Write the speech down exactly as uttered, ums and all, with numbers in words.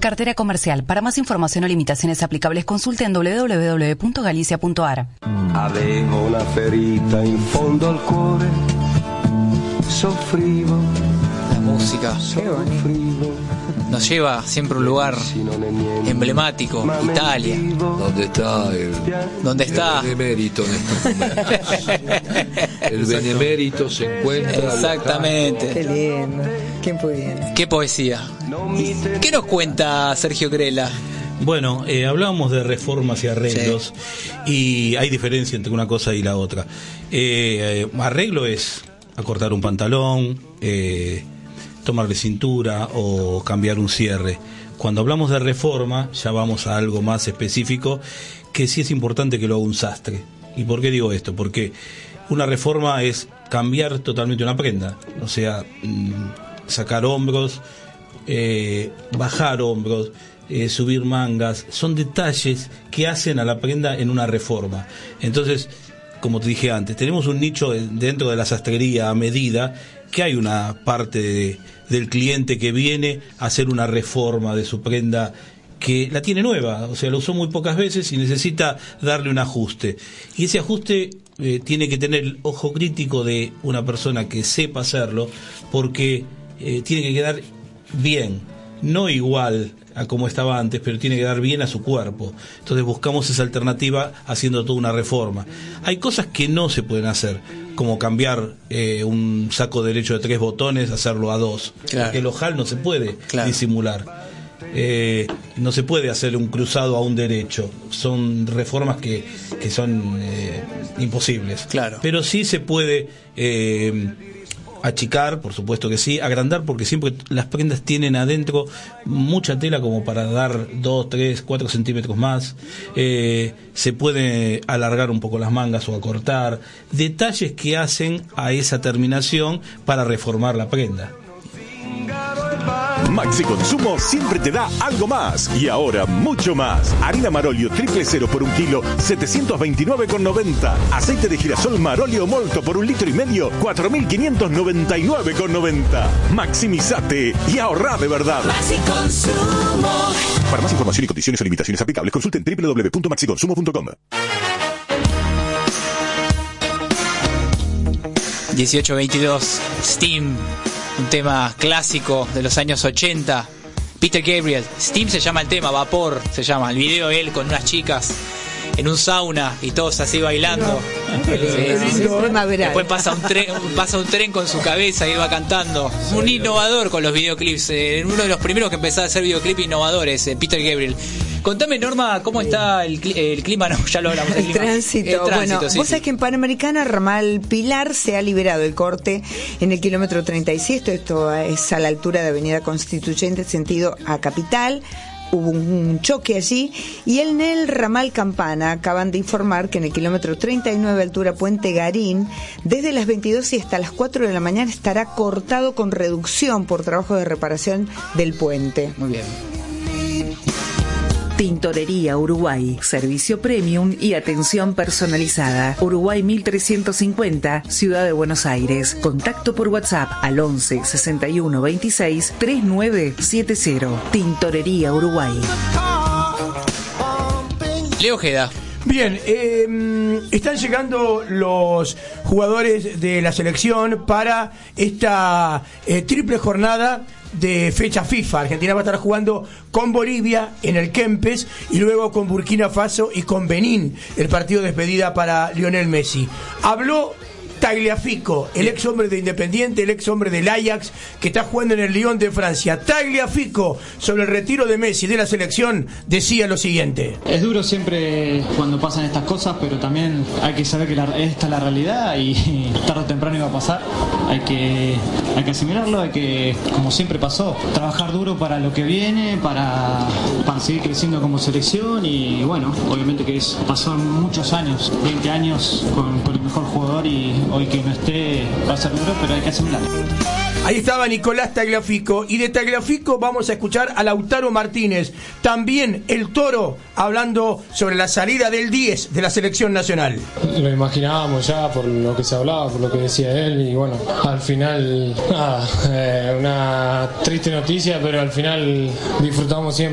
Cartera comercial. Para más información o limitaciones aplicables, consulte en doble u doble u doble u punto galicia punto a r. Avevo una ferita in fondo al cuore, soffrivo. La música nos lleva siempre a un lugar emblemático, Italia. ¿Dónde está el, ¿Dónde está? el benemérito en estos momentos? El benemérito se encuentra. Exactamente. Qué lindo. Qué bien. Qué poesía. ¿Qué nos cuenta Sergio Grela? Bueno, eh, hablábamos de reformas y arreglos, sí. Y hay diferencia entre una cosa y la otra. Eh, eh, arreglo es acortar un pantalón, eh, tomarle cintura o cambiar un cierre. Cuando hablamos de reforma, ya vamos a algo más específico, que sí es importante que lo haga un sastre. ¿Y por qué digo esto? Porque una reforma es cambiar totalmente una prenda, o sea, mmm, sacar hombros, eh, bajar hombros, eh, subir mangas, son detalles que hacen a la prenda en una reforma. Entonces, como te dije antes, tenemos un nicho dentro de la sastrería a medida, que hay una parte de, del cliente que viene a hacer una reforma de su prenda que la tiene nueva, o sea, la usó muy pocas veces y necesita darle un ajuste. Y ese ajuste eh, tiene que tener el ojo crítico de una persona que sepa hacerlo, porque eh, tiene que quedar bien, no igual a como estaba antes, pero tiene que dar bien a su cuerpo. Entonces buscamos esa alternativa haciendo toda una reforma. Hay cosas que no se pueden hacer, como cambiar eh, un saco derecho de tres botones, hacerlo a dos. Claro. Porque el ojal no se puede claro. disimular. Eh, no se puede hacer un cruzado a un derecho. Son reformas que, que son eh, imposibles. Claro. Pero sí se puede eh, achicar, por supuesto que sí, agrandar, porque siempre las prendas tienen adentro mucha tela como para dar dos, tres, cuatro centímetros más. Eh, se puede alargar un poco las mangas o acortar. Detalles que hacen a esa terminación para reformar la prenda. Maxi Consumo siempre te da algo más. Y ahora mucho más. Harina Marolio triple cero por un kilo, setecientos veintinueve con noventa. Aceite de girasol Marolio Molto por un litro y medio, cuatro mil quinientos noventa y nueve con noventa. Maximizate y ahorra de verdad. Maxi Consumo. Para más información y condiciones o limitaciones aplicables, consulten doble u doble u doble u punto maxi consumo punto com. dieciocho veintidós, Steam. Un tema clásico de los años ochenta. Peter Gabriel. Steam se llama el tema, Vapor se llama. El video él con unas chicas en un sauna y todos así bailando. Sí, sí, sí. Después pasa un tren, pasa un tren con su cabeza y va cantando. Un innovador con los videoclips. Eh, uno de los primeros que empezó a hacer videoclips innovadores, eh, Peter Gabriel. Contame, Norma, ¿cómo está el, el clima? No, ya lo hablamos. El, el tránsito. El tránsito. Bueno, sí, vos sí. sabés que en Panamericana, Ramal Pilar, se ha liberado el corte en el kilómetro treinta y siete. Esto es a la altura de Avenida Constituyente, sentido a Capital. Hubo un choque allí. Y en el ramal Campana acaban de informar que en el kilómetro treinta y nueve, altura Puente Garín, desde las veintidós y hasta las cuatro de la mañana estará cortado con reducción por trabajo de reparación del puente. Muy bien. Tintorería Uruguay, servicio premium y atención personalizada. Uruguay mil trescientos cincuenta, Ciudad de Buenos Aires. Contacto por WhatsApp al once sesenta y uno veintiséis treinta y nueve setenta. Tintorería Uruguay. Leo Ojeda. Bien, eh, están llegando los jugadores de la selección para esta eh, triple jornada de fecha FIFA. Argentina va a estar jugando con Bolivia en el Kempes y luego con Burkina Faso y con Benín, el partido de despedida para Lionel Messi. Habló Tagliafico, el ex hombre de Independiente, el ex hombre del Ajax, que está jugando en el Lyon de Francia. Tagliafico, sobre el retiro de Messi de la selección, decía lo siguiente: es duro siempre cuando pasan estas cosas, pero también hay que saber que la, esta es la realidad y, y tarde o temprano iba a pasar. Hay que, hay que asimilarlo, hay que, como siempre pasó, trabajar duro para lo que viene, para, para seguir creciendo como selección. Y bueno, obviamente que es, pasaron muchos años, veinte años con, con el mejor jugador, y hoy que no esté va a ser duro, pero hay que asimilarlo. Ahí estaba Nicolás Tagliafico, y de Tagliafico vamos a escuchar a Lautaro Martínez, también el Toro, hablando sobre la salida del diez de la selección nacional. Lo imaginábamos ya por lo que se hablaba, por lo que decía él, y bueno, al final nada, eh, una triste noticia, pero al final disfrutamos siempre